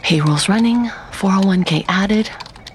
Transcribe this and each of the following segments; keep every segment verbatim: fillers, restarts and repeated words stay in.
Payroll's running, four oh one k added.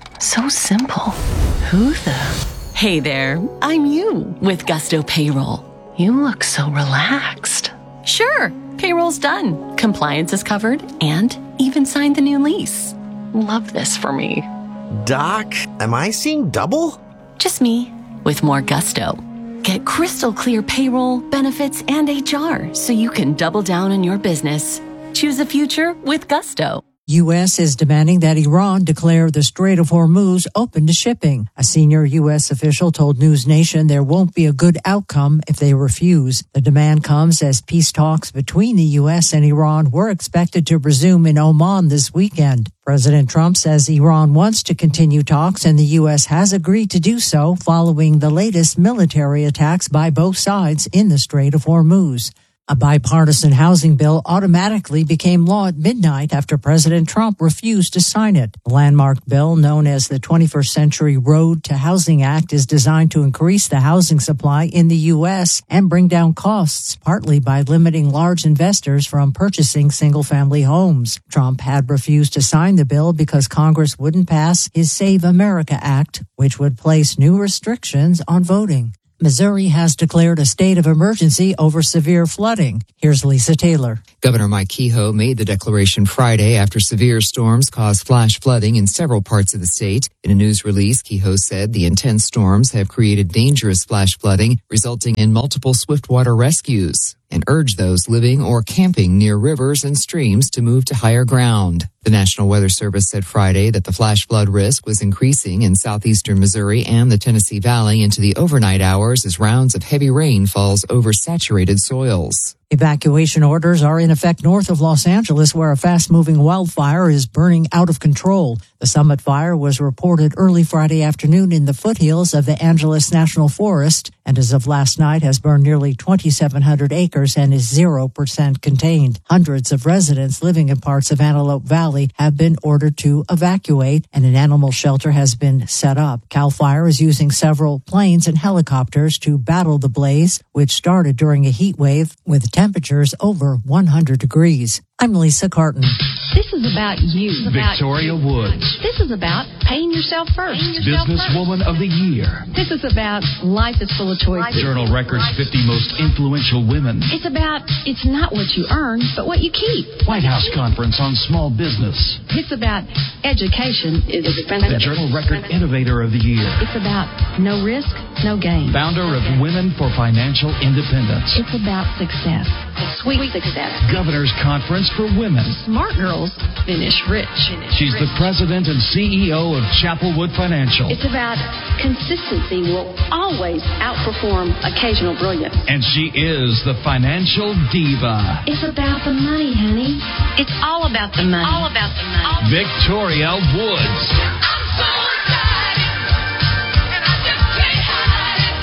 So simple. Who the... Hey there, I'm you with Gusto Payroll. You look so relaxed. Sure, payroll's done, compliance is covered, and even signed the new lease. Love this for me. Doc, am I seeing double? Just me, with more gusto. Get crystal clear payroll, benefits, and H R so you can double down on your business. Choose a future with Gusto. U S is demanding that Iran declare the Strait of Hormuz open to shipping. A senior U S official told News Nation there won't be a good outcome if they refuse. The demand comes as peace talks between the U S and Iran were expected to resume in Oman this weekend. President Trump says Iran wants to continue talks and the U S has agreed to do so following the latest military attacks by both sides in the Strait of Hormuz. A bipartisan housing bill automatically became law at midnight after President Trump refused to sign it. The landmark bill, known as the twenty-first Century Road to Housing Act, is designed to increase the housing supply in the U S and bring down costs, partly by limiting large investors from purchasing single-family homes. Trump had refused to sign the bill because Congress wouldn't pass his Save America Act, which would place new restrictions on voting. Missouri has declared a state of emergency over severe flooding. Here's Lisa Taylor. Governor Mike Kehoe made the declaration Friday after severe storms caused flash flooding in several parts of the state. In a news release, Kehoe said the intense storms have created dangerous flash flooding, resulting in multiple swiftwater rescues, and urged those living or camping near rivers and streams to move to higher ground. The National Weather Service said Friday that the flash flood risk was increasing in southeastern Missouri and the Tennessee Valley into the overnight hours as rounds of heavy rain falls over saturated soils. Evacuation orders are in effect north of Los Angeles, where a fast-moving wildfire is burning out of control. The Summit Fire was reported early Friday afternoon in the foothills of the Angeles National Forest, and as of last night has burned nearly twenty-seven hundred acres and is zero percent contained. Hundreds of residents living in parts of Antelope Valley have been ordered to evacuate, and an animal shelter has been set up. CAL FIRE is using several planes and helicopters to battle the blaze, which started during a heat wave with temperatures over one hundred degrees. I'm Lisa Carton. This is about you. Victoria Woods. This is about paying yourself first. Businesswoman of the Year. This is about life is full of choices. Journal Record's fifty most influential women. It's about it's not what you earn, but what you keep. White House Conference on Small Business. It's about education is expensive. The Journal Record Innovator of the Year. It's about no risk, no gain. Founder of Women for Financial Independence. It's about success. Sweet success. Governor's Conference for Women. Smart girls finish rich. She's the president and C E O of Chapelwood Financial. It's about consistency will always outperform occasional brilliance. And she is the financial diva. It's about the money, honey. It's all about the money. All about the money. Victoria Woods. I'm so excited, and I just can't hide it.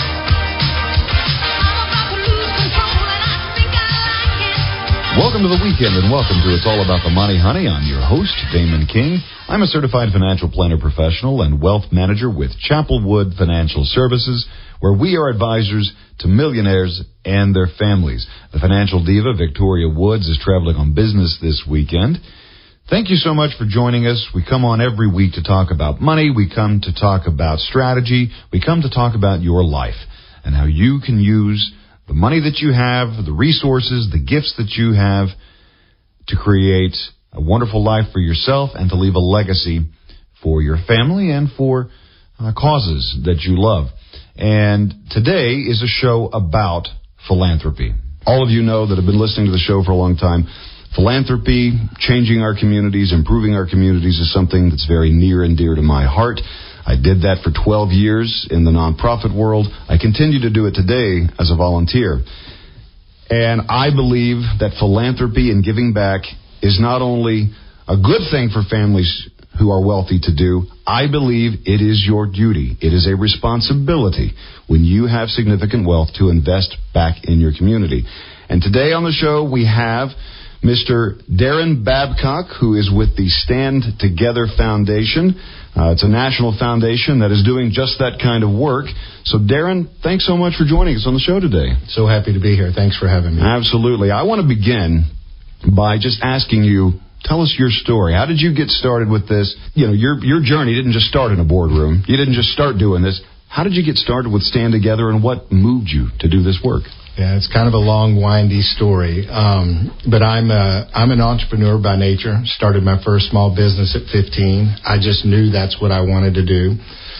I'm about to lose control, and I think I like it. Welcome to the weekend, and welcome to It's All About the Money, Honey. I'm your host, Damon King. I'm a certified financial planner professional and wealth manager with Chapelwood Financial Services, where we are advisors to millionaires and their families. The financial diva, Victoria Woods, is traveling on business this weekend. Thank you so much for joining us. We come on every week to talk about money. We come to talk about strategy. We come to talk about your life and how you can use the money that you have, the resources, the gifts that you have to create a wonderful life for yourself and to leave a legacy for your family and for uh, causes that you love. And today is a show about philanthropy. All of you know that have been listening to the show for a long time. Philanthropy, changing our communities, improving our communities is something that's very near and dear to my heart. I did that for twelve years in the nonprofit world. I continue to do it today as a volunteer. And I believe that philanthropy and giving back is not only a good thing for families who are wealthy to do. I believe it is your duty. It is a responsibility when you have significant wealth to invest back in your community. And today on the show we have Mister Darren Babcock, who is with the Stand Together Foundation. Uh, it's a national foundation that is doing just that kind of work. So, Darren, thanks so much for joining us on the show today. So happy to be here. Thanks for having me. Absolutely. I want to begin by just asking you Tell us your story. How did you get started with this? You know, your your journey didn't just start in a boardroom. You didn't just start doing this. How did you get started with Stand Together, and what moved you to do this work? Yeah, it's kind of a long, windy story. Um, but I'm a, I'm an entrepreneur by nature. Started my first small business at fifteen. I just knew that's what I wanted to do.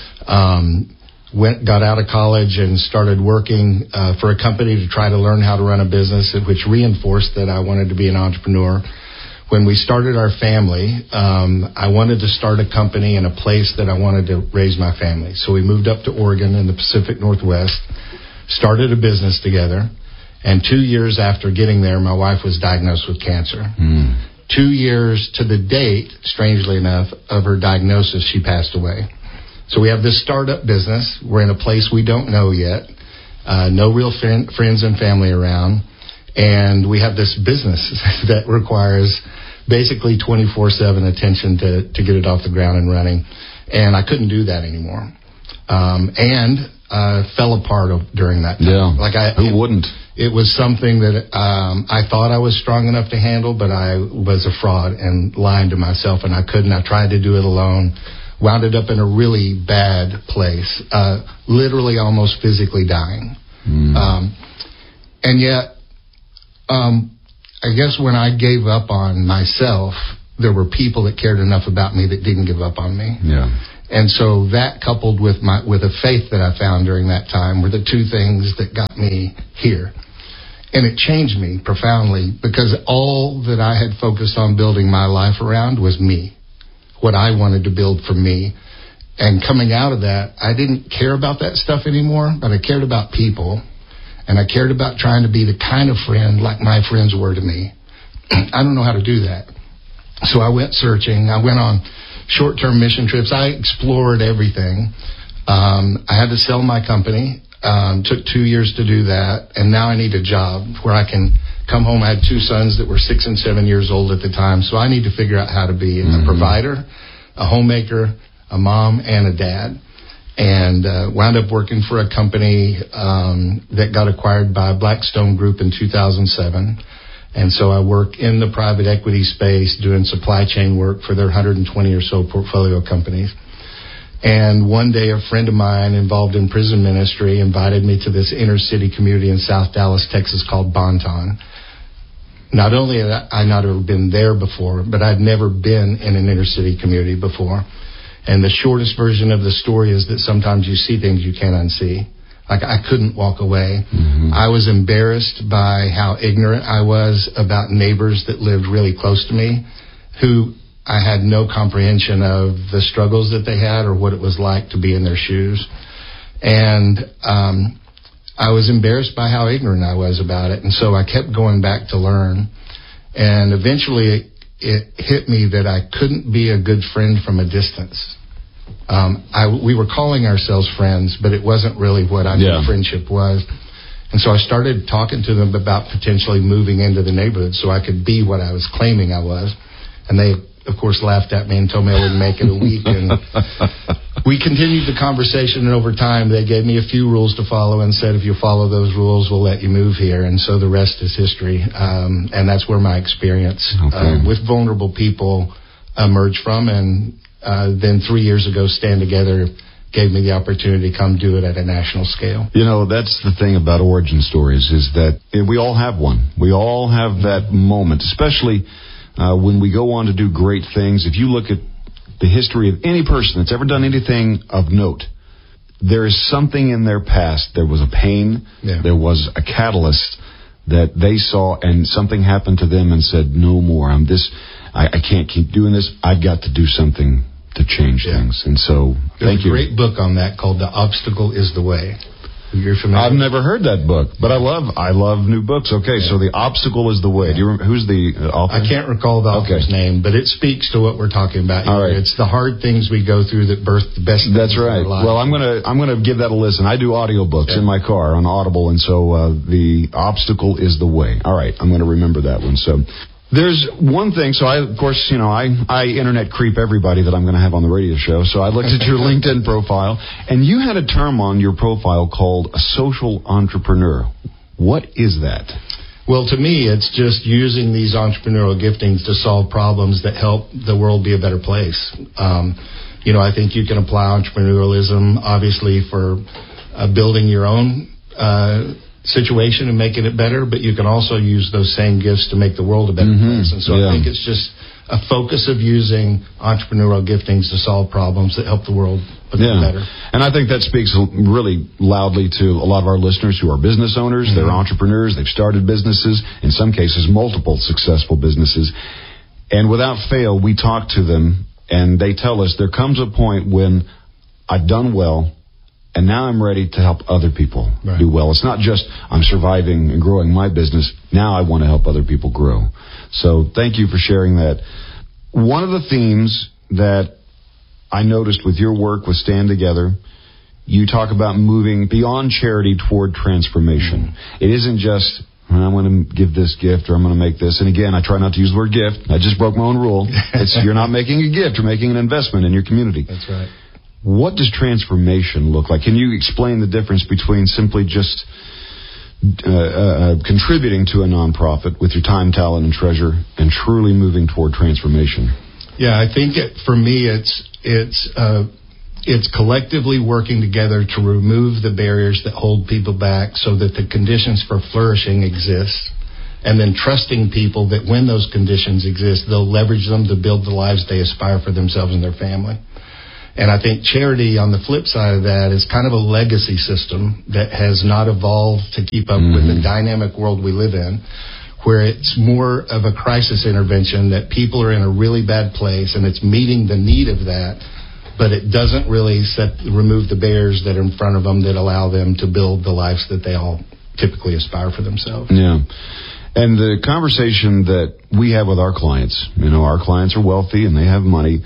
Um, went, got out of college and started working uh, for a company to try to learn how to run a business, which reinforced that I wanted to be an entrepreneur. When we started our family, um, I wanted to start a company in a place that I wanted to raise my family. So we moved up to Oregon in the Pacific Northwest, started a business together, and two years after getting there, my wife was diagnosed with cancer. Mm. Two years to the date, strangely enough, of her diagnosis, she passed away. So we have this startup business. We're in a place we don't know yet, uh, no real friend, friends and family around, and we have this business that requires basically twenty-four seven attention to, to get it off the ground and running. And I couldn't do that anymore. Um, and uh, fell apart during that time. Yeah, like I, who it, wouldn't? It was something that um, I thought I was strong enough to handle, but I was a fraud and lying to myself, and I couldn't. I tried to do it alone. Wound up in a really bad place, uh, literally almost physically dying. Mm. Um, and yet, um, I guess when I gave up on myself, there were people that cared enough about me that didn't give up on me. Yeah. And so that coupled with my with a faith that I found during that time were the two things that got me here. And it changed me profoundly because all that I had focused on building my life around was me, what I wanted to build for me. And coming out of that, I didn't care about that stuff anymore, but I cared about people. And I cared about trying to be the kind of friend like my friends were to me. I don't know how to do that. So I went searching. I went on short-term mission trips. I explored everything. Um, I had to sell my company. Um, took two years to do that. And now I need a job where I can come home. I had two sons that were six and seven years old at the time. So I need to figure out how to be mm-hmm. a provider, a homemaker, a mom, and a dad. And uh, wound up working for a company um, that got acquired by Blackstone Group in two thousand seven. And so I work in the private equity space doing supply chain work for their one hundred twenty or so portfolio companies. And one day a friend of mine involved in prison ministry invited me to this inner city community in South Dallas, Texas called Bonton. Not only had I not ever been there before, but I'd never been in an inner city community before. And the shortest version of the story is that sometimes you see things you can't unsee. Like I couldn't walk away. Mm-hmm. I was embarrassed by how ignorant I was about neighbors that lived really close to me, who I had no comprehension of the struggles that they had or what it was like to be in their shoes. And um, I was embarrassed by how ignorant I was about it. And so I kept going back to learn. And eventually it hit me that I couldn't be a good friend from a distance. Um, I, we were calling ourselves friends, but it wasn't really what I yeah. knew friendship was. And so I started talking to them about potentially moving into the neighborhood so I could be what I was claiming I was. And they, of course, laughed at me and told me I wouldn't make it a week. And we continued the conversation, and over time they gave me a few rules to follow and said, if you follow those rules, we'll let you move here. And so the rest is history. Um, and that's where my experience okay. uh, with vulnerable people emerged from. And uh, then three years ago, Stand Together gave me the opportunity to come do it at a national scale. You know, that's the thing about origin stories is that we all have one. We all have that moment, especially uh, when we go on to do great things. If you look at the history of any person that's ever done anything of note, there is something in their past. There was a pain. Yeah. There was a catalyst that they saw, and something happened to them and said, no more. I'm this. I, I can't keep doing this. I've got to do something to change yeah. things. And so, There's thank you. There's a great book on that called The Obstacle is the Way. You're familiar? I've never heard that book, but I love I love new books. Okay, yeah. So The Obstacle is the Way. Yeah. Do you remember, who's the author? I can't recall the author's okay. name, but it speaks to what we're talking about here. All right. It's the hard things we go through that birth the best things That's right. in our life. Well, I'm gonna I'm gonna give that a listen. I do audiobooks yeah. in my car on Audible, and so uh, The Obstacle is the Way. All right, I'm gonna remember that one. So. There's one thing, so I, of course, you know, I, I internet creep everybody that I'm going to have on the radio show, so I looked at your LinkedIn profile, and you had a term on your profile called a social entrepreneur. What is that? Well, to me, it's just using these entrepreneurial giftings to solve problems that help the world be a better place. Um, you know, I think you can apply entrepreneurialism, obviously, for uh, building your own uh, situation and making it better, but you can also use those same gifts to make the world a better mm-hmm. place. And so yeah. I think it's just a focus of using entrepreneurial giftings to solve problems that help the world become yeah. better. And I think that speaks really loudly to a lot of our listeners who are business owners. Mm-hmm. They're entrepreneurs. They've started businesses, in some cases, multiple successful businesses. And without fail, we talk to them, and they tell us there comes a point when I've done well, and now I'm ready to help other people right. do well. It's not just I'm surviving and growing my business. Now I want to help other people grow. So thank you for sharing that. One of the themes that I noticed with your work with Stand Together, you talk about moving beyond charity toward transformation. Mm-hmm. It isn't just, I'm going to give this gift or I'm going to make this. And again, I try not to use the word gift. I just broke my own rule. It's, you're not making a gift. You're making an investment in your community. That's right. What does transformation look like? Can you explain the difference between simply just uh, uh, contributing to a nonprofit with your time, talent, and treasure and truly moving toward transformation? Yeah, I think it, for me, it's it's uh, it's collectively working together to remove the barriers that hold people back so that the conditions for flourishing exist, and then trusting people that when those conditions exist, they'll leverage them to build the lives they aspire for themselves and their family. And I think charity, on the flip side of that, is kind of a legacy system that has not evolved to keep up mm-hmm. with the dynamic world we live in, where it's more of a crisis intervention, that people are in a really bad place and it's meeting the need of that, but it doesn't really set, remove the barriers that are in front of them that allow them to build the lives that they all typically aspire for themselves. Yeah. And the conversation that we have with our clients, you know, our clients are wealthy and they have money,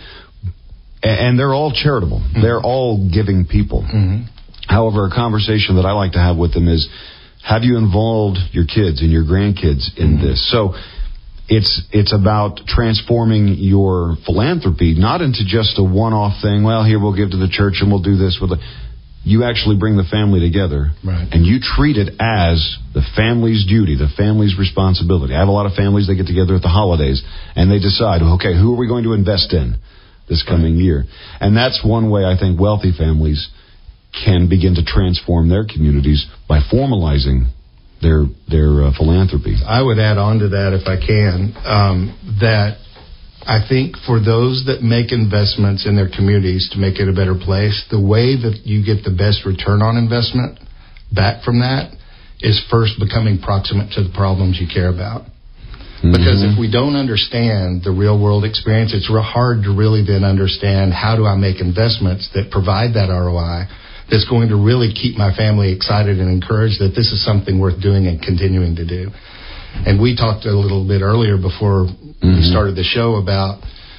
and they're all charitable. Mm-hmm. They're all giving people. Mm-hmm. However, a conversation that I like to have with them is, have you involved your kids and your grandkids in mm-hmm. this? So it's it's about transforming your philanthropy, not into just a one-off thing. Well, here, we'll give to the church and we'll do this with the... You actually bring the family together, right. and you treat it as the family's duty, the family's responsibility. I have a lot of families that get together at the holidays, and they decide, okay, who are we going to invest in this coming right. year? And that's one way I think wealthy families can begin to transform their communities, by formalizing their their uh, philanthropy. I would add on to that, if I can, um, that I think for those that make investments in their communities to make it a better place, the way that you get the best return on investment back from that is first becoming proximate to the problems you care about. Mm-hmm. Because if we don't understand the real world experience, it's real hard to really then understand, how do I make investments that provide that R O I that's going to really keep my family excited and encouraged that this is something worth doing and continuing to do. And we talked a little bit earlier before mm-hmm. we started the show about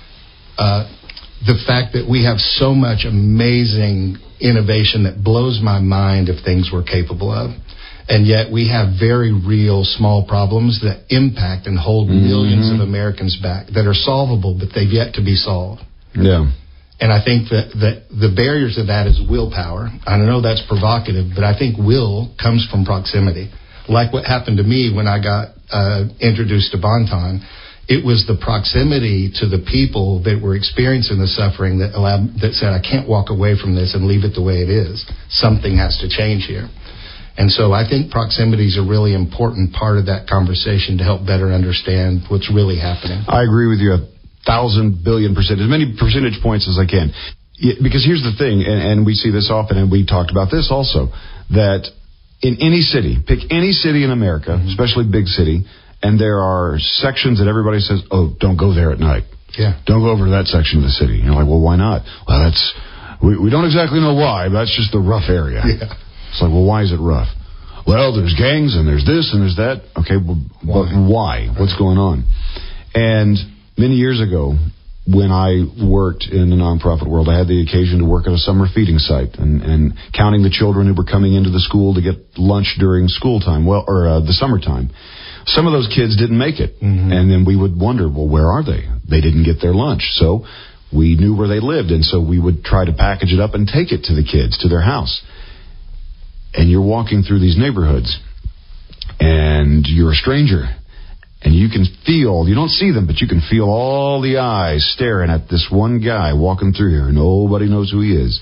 uh, the fact that we have so much amazing innovation that blows my mind of things we're capable of. And yet we have very real small problems that impact and hold mm-hmm. millions of Americans back, that are solvable, but they've yet to be solved. Yeah. And I think that, that the barriers of that is willpower. I know that's provocative, but I think will comes from proximity. Like what happened to me when I got uh, introduced to Bon-Ton, it was the proximity to the people that were experiencing the suffering that allowed, that said, I can't walk away from this and leave it the way it is. Something has to change here. And so I think proximity is a really important part of that conversation to help better understand what's really happening. I agree with you a thousand billion percent, as many percentage points as I can. Because here's the thing, and, and we see this often, and we talked about this also, that in any city, pick any city in America, mm-hmm. especially big city, and there are sections that everybody says, oh, don't go there at night. Yeah. Don't go over to that section of the city. You're like, well, why not? Well, that's, we, we don't exactly know why, but that's just the rough area. Yeah. It's like, well, why is it rough? Well, there's gangs and there's this and there's that. Okay, well, why? But why? Right. What's going on? And many years ago, when I worked in the nonprofit world, I had the occasion to work at a summer feeding site and, and counting the children who were coming into the school to get lunch during school time, well, or uh, the summertime. Some of those kids didn't make it. Mm-hmm. And then we would wonder, well, where are they? They didn't get their lunch. So we knew where they lived. And so we would try to package it up and take it to the kids, to their house. And you're walking through these neighborhoods. and you're a stranger. And you can feel, you don't see them, but you can feel all the eyes staring at this one guy walking through here. Nobody knows who he is.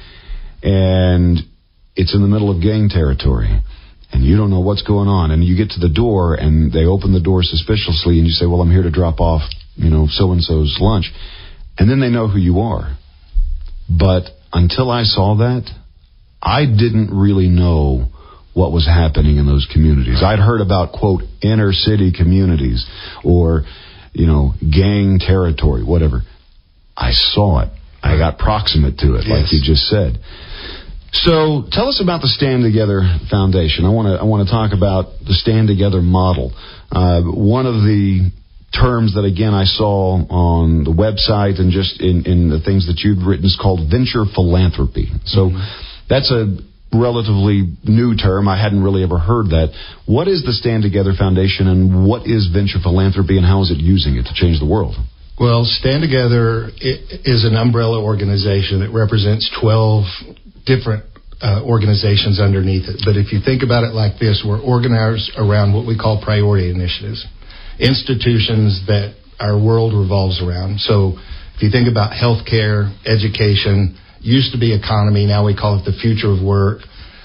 And it's in the middle of gang territory. And you don't know what's going on. And you get to the door, and they open the door suspiciously, and you say, well, I'm here to drop off, you know, so-and-so's lunch. And then they know who you are. But until I saw that, I didn't really know what was happening in those communities. I'd heard about, quote, inner city communities or, you know, gang territory, whatever. I saw it. I got proximate to it, yes. Like you just said. So tell us about the Stand Together Foundation. I want to I want to talk about the Stand Together model. Uh, one of the terms that, again, I saw on the website and just in, in the things that you've written is called venture philanthropy. So mm-hmm. that's a relatively new term. I hadn't really ever heard that. What is the Stand Together Foundation, and what is venture philanthropy, and how is it using it to change the world? Well, Stand Together is an umbrella organization that represents twelve different uh, organizations underneath it. But if you think about it like this, we're organized around what we call priority initiatives, institutions that our world revolves around. So if you think about healthcare, education, used to be economy, now we call it the future of work,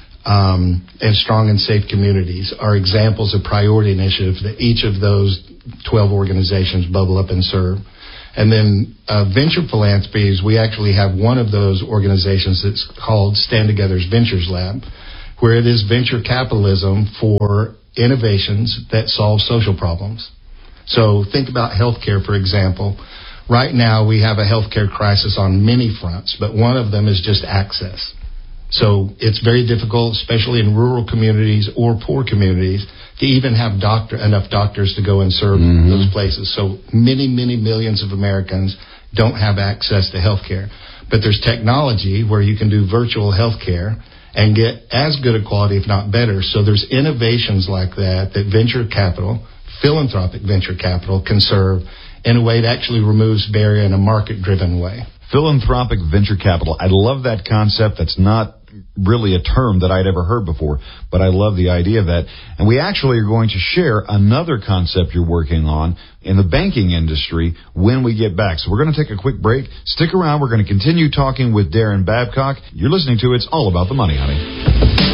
um, and strong and safe communities are examples of priority initiatives that each of those twelve organizations bubble up and serve. And then uh, venture philanthropies, we actually have one of those organizations that's called Stand Together's Ventures Lab, where it is venture capitalism for innovations that solve social problems. So think about healthcare, for example. Right now, we have a healthcare crisis on many fronts, but one of them is just access. So it's very difficult, especially in rural communities or poor communities, to even have doctor enough doctors to go and serve mm-hmm. those places. So many, many millions of Americans don't have access to healthcare. But there's technology where you can do virtual healthcare and get as good a quality, if not better. So there's innovations like that that venture capital, philanthropic venture capital, can serve in a way that actually removes barrier in a market-driven way. Philanthropic venture capital. I love that concept. That's not really a term that I'd ever heard before, but I love the idea of that. And we actually are going to share another concept you're working on in the banking industry when we get back. So we're going to take a quick break. Stick around. We're going to continue talking with Darren Babcock. You're listening to It's All About the Money, Honey.